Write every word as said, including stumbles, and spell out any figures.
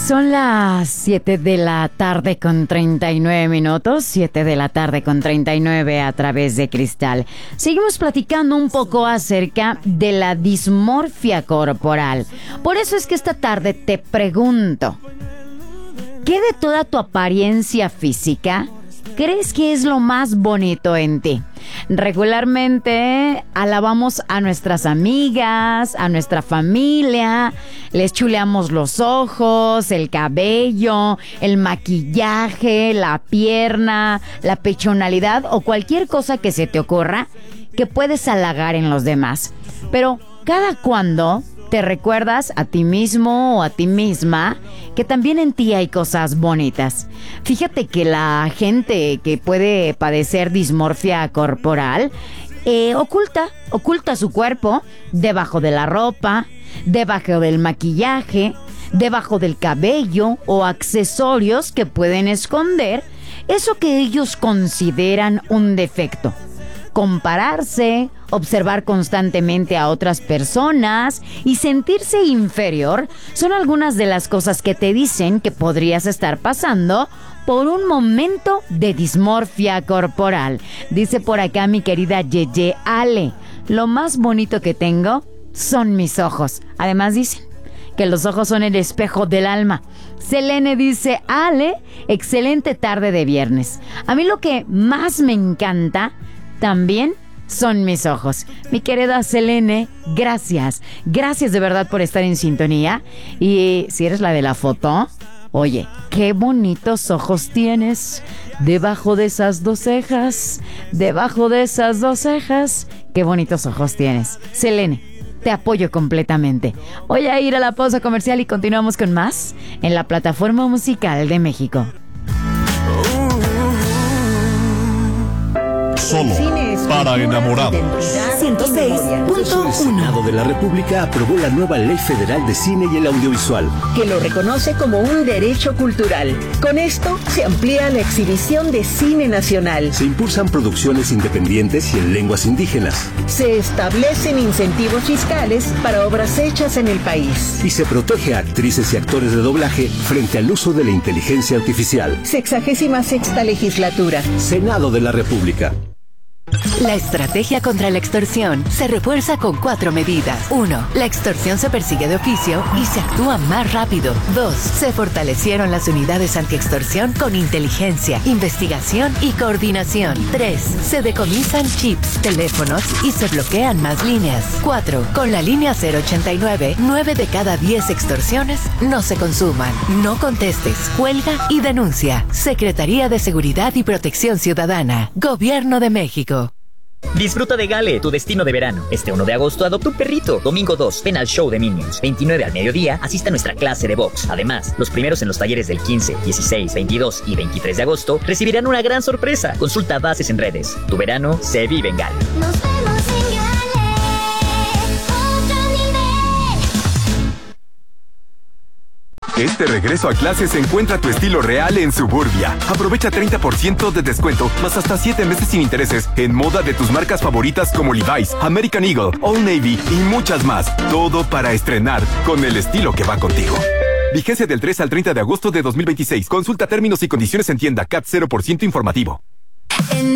Son las siete de la tarde con treinta y nueve minutos, siete de la tarde con treinta y nueve a través de Cristal. Seguimos platicando un poco acerca de la dismorfia corporal. Por eso es que esta tarde te pregunto, ¿qué de toda tu apariencia física crees que es lo más bonito en ti? Regularmente alabamos a nuestras amigas, a nuestra familia, les chuleamos los ojos, el cabello, el maquillaje, la pierna, la pechonalidad o cualquier cosa que se te ocurra que puedes halagar en los demás. Pero ¿cada cuándo te recuerdas a ti mismo o a ti misma que también en ti hay cosas bonitas? Fíjate que la gente que puede padecer dismorfia corporal eh, oculta, oculta su cuerpo debajo de la ropa, debajo del maquillaje, debajo del cabello o accesorios que pueden esconder eso que ellos consideran un defecto. Compararse, observar constantemente a otras personas y sentirse inferior son algunas de las cosas que te dicen que podrías estar pasando por un momento de dismorfia corporal. Dice por acá mi querida Yeye Ale, lo más bonito que tengo son mis ojos. Además dicen que los ojos son el espejo del alma. Selene dice, Ale, excelente tarde de viernes. A mí lo que más me encanta también son mis ojos. Mi querida Selene, gracias. Gracias de verdad por estar en sintonía. Y si eres la de la foto, oye, qué bonitos ojos tienes. Debajo de esas dos cejas, debajo de esas dos cejas, qué bonitos ojos tienes. Selene, te apoyo completamente. Voy a ir a la pausa comercial y continuamos con más en la plataforma musical de México. Solo para enamorados. ciento seis punto uno. El Senado de la República aprobó la nueva Ley Federal de Cine y el Audiovisual, que lo reconoce como un derecho cultural. Con esto se amplía la exhibición de cine nacional. se impulsan producciones independientes y en lenguas indígenas, Se establecen incentivos fiscales para obras hechas en el país. y se protege a actrices y actores de doblaje frente al uso de la inteligencia artificial. Sexagésima sexta legislatura. Senado de la República. La estrategia contra la extorsión se refuerza con cuatro medidas. uno. La extorsión se persigue de oficio y se actúa más rápido. dos. Se fortalecieron las unidades antiextorsión con inteligencia, investigación y coordinación. tres. Se decomisan chips, teléfonos y se bloquean más líneas. cuatro. Con la línea cero ochenta y nueve, nueve de cada diez extorsiones no se consuman. No contestes, cuelga y denuncia. Secretaría de Seguridad y Protección Ciudadana. Gobierno de México. Disfruta de Gale, tu destino de verano. Este uno de agosto adopta un perrito. Domingo dos, ven al show de Minions. veintinueve al mediodía, asista a nuestra clase de box. Además, los primeros en los talleres del quince, dieciséis, veintidós y veintitrés de agosto recibirán una gran sorpresa. Consulta bases en redes. Tu verano se vive en Gale. Nos vemos en Gale, otro nivel. Este regreso a clases encuentra tu estilo real en Suburbia. Aprovecha treinta por ciento de descuento, más hasta siete meses sin intereses, en moda de tus marcas favoritas como Levi's, American Eagle, Old Navy y muchas más. Todo para estrenar con el estilo que va contigo. Vigencia del tres al treinta de agosto de dos mil veintiséis. Consulta términos y condiciones en tienda. C A T cero por ciento informativo.